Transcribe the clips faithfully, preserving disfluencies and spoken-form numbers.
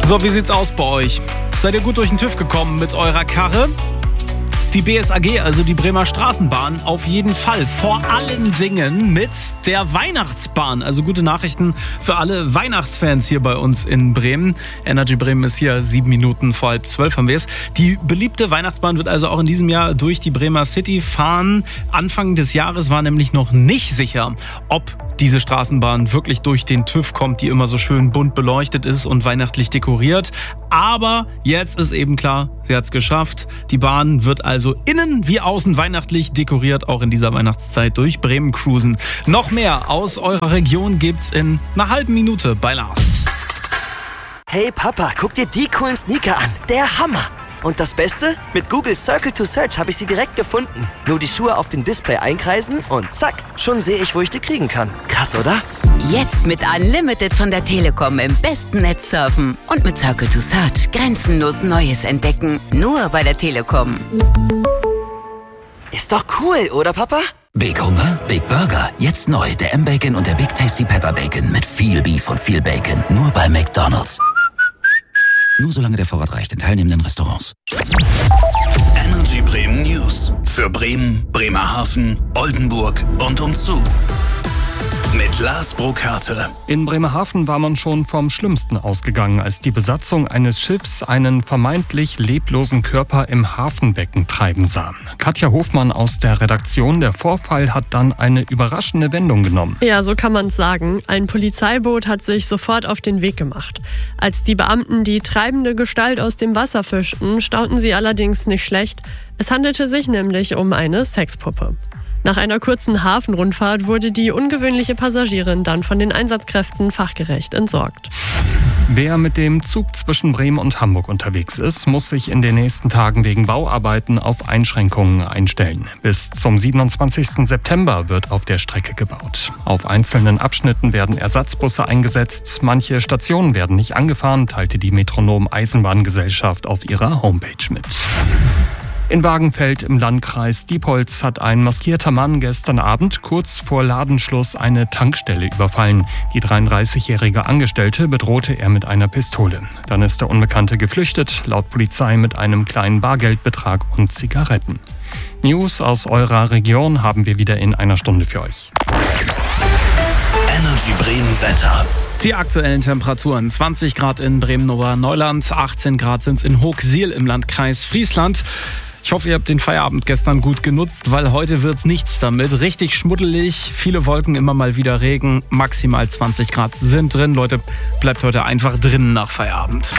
So, wie sieht's aus bei euch? Seid ihr gut durch den TÜV gekommen mit eurer Karre? Die B S A G, also die Bremer Straßenbahn, auf jeden Fall. Vor allen Dingen mit der Weihnachtsbahn. Also gute Nachrichten für alle Weihnachtsfans hier bei uns in Bremen. Energy Bremen ist hier, sieben Minuten vor halb zwölf haben wir es. Die beliebte Weihnachtsbahn wird also auch in diesem Jahr durch die Bremer City fahren. Anfang des Jahres war nämlich noch nicht sicher, ob diese Straßenbahn wirklich durch den TÜV kommt, die immer so schön bunt beleuchtet ist und weihnachtlich dekoriert. Aber jetzt ist eben klar, sie hat es geschafft. Die Bahn wird also innen wie außen weihnachtlich dekoriert, auch in dieser Weihnachtszeit durch Bremen cruisen. Noch mehr aus eurer Region gibt's in einer halben Minute bei Lars. Hey Papa, guck dir die coolen Sneaker an. Der Hammer! Und das Beste? Mit Google Circle to Search habe ich sie direkt gefunden. Nur die Schuhe auf dem Display einkreisen und zack, schon sehe ich, wo ich die kriegen kann. Krass, oder? Jetzt mit Unlimited von der Telekom im besten Netz surfen und mit Circle to Search grenzenlos Neues entdecken. Nur bei der Telekom. Ist doch cool, oder Papa? Big Hunger, Big Burger. Jetzt neu der M-Bacon und der Big Tasty Pepper Bacon mit viel Beef und viel Bacon. Nur bei McDonald's. Nur solange der Vorrat reicht in teilnehmenden Restaurants. Energy Bremen News. Für Bremen, Bremerhaven, Oldenburg und umzu. Mit Lars Burkhardt. In Bremerhaven war man schon vom Schlimmsten ausgegangen, als die Besatzung eines Schiffs einen vermeintlich leblosen Körper im Hafenbecken treiben sah. Katja Hofmann aus der Redaktion. Der Vorfall hat dann eine überraschende Wendung genommen. Ja, so kann man es sagen. Ein Polizeiboot hat sich sofort auf den Weg gemacht. Als die Beamten die treibende Gestalt aus dem Wasser fischten, staunten sie allerdings nicht schlecht. Es handelte sich nämlich um eine Sexpuppe. Nach einer kurzen Hafenrundfahrt wurde die ungewöhnliche Passagierin dann von den Einsatzkräften fachgerecht entsorgt. Wer mit dem Zug zwischen Bremen und Hamburg unterwegs ist, muss sich in den nächsten Tagen wegen Bauarbeiten auf Einschränkungen einstellen. Bis zum siebenundzwanzigsten September wird auf der Strecke gebaut. Auf einzelnen Abschnitten werden Ersatzbusse eingesetzt. Manche Stationen werden nicht angefahren, teilte die Metronom Eisenbahngesellschaft auf ihrer Homepage mit. In Wagenfeld im Landkreis Diepholz hat ein maskierter Mann gestern Abend kurz vor Ladenschluss eine Tankstelle überfallen. Die dreiunddreißigjährige Angestellte bedrohte er mit einer Pistole. Dann ist der Unbekannte geflüchtet, laut Polizei mit einem kleinen Bargeldbetrag und Zigaretten. News aus eurer Region haben wir wieder in einer Stunde für euch. Energy Bremen Wetter. Die aktuellen Temperaturen: zwanzig Grad in Bremen-Oberneuland, achtzehn Grad sind es in Hochsiel im Landkreis Friesland. Ich hoffe, ihr habt den Feierabend gestern gut genutzt, weil heute wird's nichts damit. Richtig schmuddelig, viele Wolken, immer mal wieder Regen, maximal zwanzig Grad sind drin. Leute, bleibt heute einfach drinnen nach Feierabend.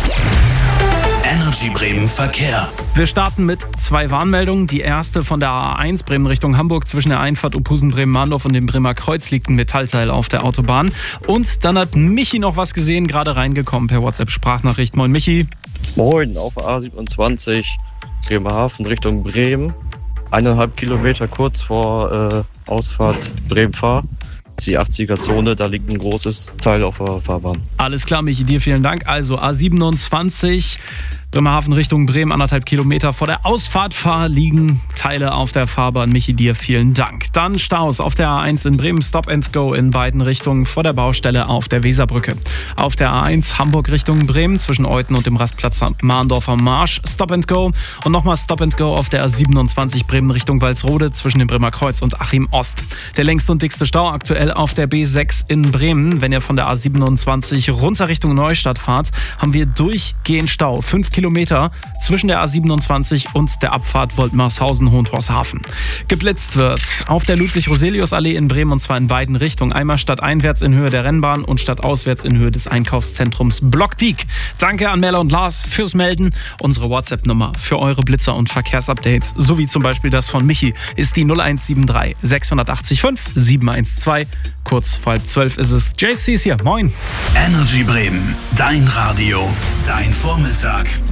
Energy Bremen Verkehr. Wir starten mit zwei Warnmeldungen. Die erste von der A eins Bremen Richtung Hamburg zwischen der Einfahrt Opusen-Bremen-Mahndorf und dem Bremer Kreuz liegt ein Metallteil auf der Autobahn. Und dann hat Michi noch was gesehen, gerade reingekommen per WhatsApp-Sprachnachricht. Moin Michi. Moin, auf A siebenundzwanzig Bremerhaven Richtung Bremen. Eineinhalb Kilometer kurz vor äh, Ausfahrt Bremen-Fahr. Die achtziger-Zone, da liegt ein großes Teil auf der Fahrbahn. Alles klar, Michi, dir vielen Dank. Also A siebenundzwanzig, Bremerhaven Richtung Bremen, anderthalb Kilometer vor der Ausfahrt Fahr liegen Teile auf der Fahrbahn. Michi, dir vielen Dank. Dann Staus auf der A eins in Bremen, Stop and Go in beiden Richtungen vor der Baustelle auf der Weserbrücke. Auf der A eins Hamburg Richtung Bremen zwischen Euten und dem Rastplatz Mahndorfer Marsch, Stop and Go. Und nochmal Stop and Go auf der A siebenundzwanzig Bremen Richtung Walsrode zwischen dem Bremer Kreuz und Achim Ost. Der längste und dickste Stau aktuell auf der B sechs in Bremen. Wenn ihr von der A siebenundzwanzig runter Richtung Neustadt fahrt, haben wir durchgehend Stau. Fünf Kilometer zwischen der A siebenundzwanzig und der Abfahrt Woltmarshausen-Hohentorshafen. Geblitzt wird auf der Ludwig-Roselius-Allee in Bremen, und zwar in beiden Richtungen. Einmal stadteinwärts in Höhe der Rennbahn und stadtauswärts in Höhe des Einkaufszentrums Blockdiek. Danke an Mella und Lars fürs Melden. Unsere WhatsApp-Nummer für eure Blitzer und Verkehrsupdates, sowie zum Beispiel das von Michi, ist die null eins sieben drei sechs acht fünf sieben eins zwei. Kurz vor halb zwölf ist es. J C ist hier. Moin. Energy Bremen. Dein Radio. Dein Vormittag.